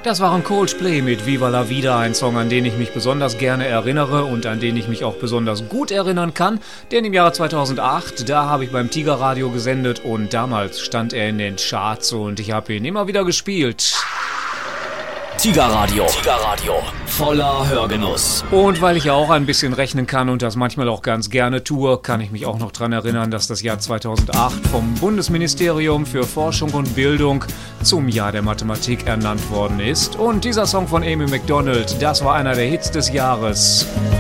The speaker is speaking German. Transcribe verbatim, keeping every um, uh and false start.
Das waren Coldplay mit Viva la Vida, ein Song, an den ich mich besonders gerne erinnere und an den ich mich auch besonders gut erinnern kann, denn im Jahre zweitausendacht, da habe ich beim Tiger-Radio gesendet und damals stand er in den Charts und ich habe ihn immer wieder gespielt. Tiger-Radio. Tiger-Radio. Voller Hörgenuss. Und weil ich ja auch ein bisschen rechnen kann und das manchmal auch ganz gerne tue, kann ich mich auch noch daran erinnern, dass das Jahr zweitausendacht vom Bundesministerium für Forschung und Bildung zum Jahr der Mathematik ernannt worden ist. Und dieser Song von Amy Macdonald, das war einer der Hits des Jahres.